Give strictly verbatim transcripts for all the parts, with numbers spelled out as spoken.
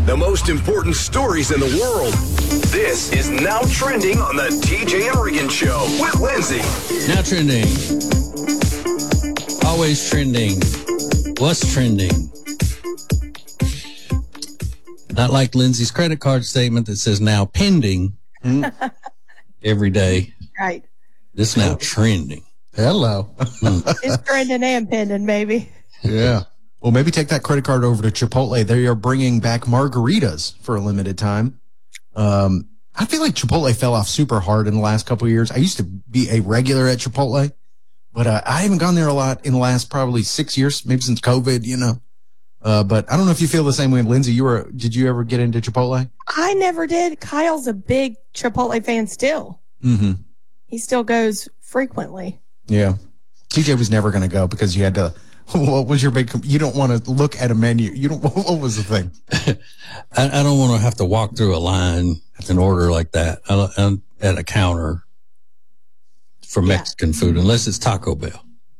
The most important stories in the world. This is Now Trending on the T J and Regan Show with Lindsay. Now Trending. Always trending. What's trending? Not like Lindsay's credit card statement that says now pending every day. Right. This now trending. Hello. It's trending and pending, maybe. Yeah. Well, maybe take that credit card over to Chipotle. They are bringing back margaritas for a limited time. Um, I feel like Chipotle fell off super hard in the last couple of years. I used to be a regular at Chipotle, but uh, I haven't gone there a lot in the last probably six years, maybe since COVID, you know. Uh, but I don't know if you feel the same way. Lindsay, you were, did you ever get into Chipotle? I never did. Kyle's a big Chipotle fan still. Mm-hmm. He still goes frequently. Yeah. T J was never going to go because you had to. What was your big? You don't want to look at a menu. You don't. What was the thing? I, I don't want to have to walk through a line and order like that I, I'm at a counter for Mexican yeah. food, unless it's Taco Bell.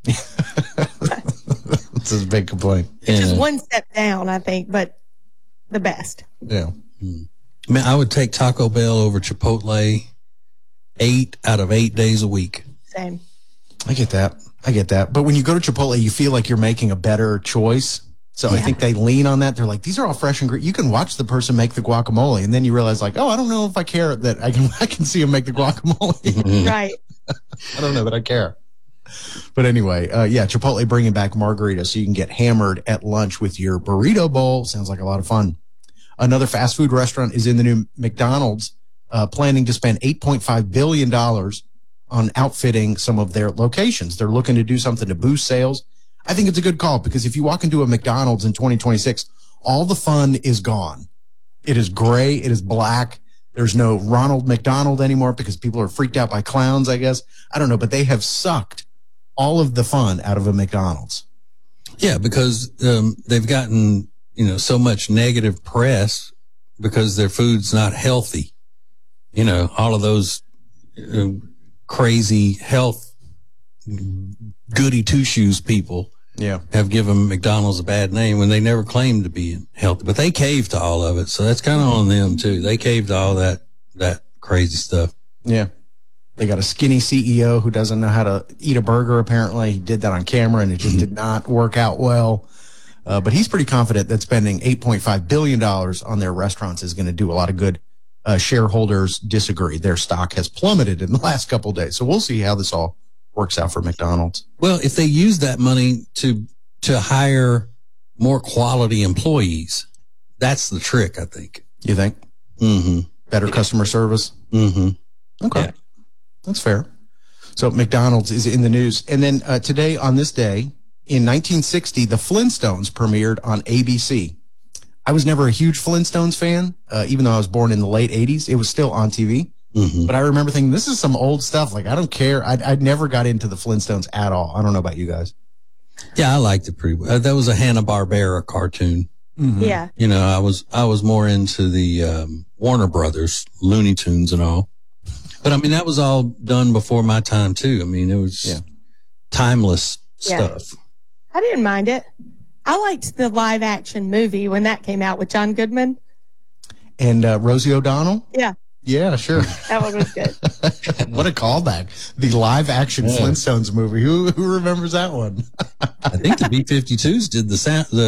It's a big complaint. It's just one step down, I think, but the best. Yeah. I mean, I would take Taco Bell over Chipotle eight out of eight days a week. Same. I get that. I get that. But when you go to Chipotle, you feel like you're making a better choice. So yeah. I think they lean on that. They're like, these are all fresh and great. You can watch the person make the guacamole, and then you realize, like, oh, I don't know if I care that I can I can see him make the guacamole. Right. I don't know that I care. But anyway, uh, yeah, Chipotle bringing back margaritas so you can get hammered at lunch with your burrito bowl. Sounds like a lot of fun. Another fast food restaurant is in the new McDonald's, uh, planning to spend eight point five billion dollars on outfitting some of their locations. They're looking to do something to boost sales. I think it's a good call because if you walk into a McDonald's in twenty twenty-six, all the fun is gone. It is gray. It is black. There's no Ronald McDonald anymore because people are freaked out by clowns, I guess. I don't know, but they have sucked all of the fun out of a McDonald's. Yeah, because um, they've gotten, you know, so much negative press because their food's not healthy. You know, all of those uh, crazy health goody two-shoes people yeah. have given McDonald's a bad name when they never claimed to be healthy. But they caved to all of it, so that's kind of on them, too. They caved to all that that crazy stuff. Yeah. They got a skinny C E O who doesn't know how to eat a burger, apparently. He did that on camera, and it just did not work out well. Uh, but he's pretty confident that spending eight point five billion dollars on their restaurants is going to do a lot of good. Uh, shareholders disagree. Their stock has plummeted in the last couple of days. So we'll see how this all works out for McDonald's. Well, if they use that money to to hire more quality employees, that's the trick, I think. You think? Mm-hmm. Better customer service? Mm-hmm. Okay. Yeah. That's fair. So McDonald's is in the news. And then uh, today, on this day, in nineteen sixty, the Flintstones premiered on A B C. I was never a huge Flintstones fan, uh, even though I was born in the late eighties. It was still on T V. Mm-hmm. But I remember thinking, this is some old stuff. Like, I don't care. I I never got into the Flintstones at all. I don't know about you guys. Yeah, I liked it pretty well. Uh, that was a Hanna-Barbera cartoon. Mm-hmm. Yeah. You know, I was I was more into the um, Warner Brothers, Looney Tunes and all. But, I mean, that was all done before my time, too. I mean, it was yeah. timeless yeah. stuff. I didn't mind it. I liked the live action movie when that came out with John Goodman. And uh, Rosie O'Donnell? Yeah. Yeah, sure. That one was good. What a callback. The live action yeah. Flintstones movie. Who who remembers that one? I think the B fifty-twos did the sound, the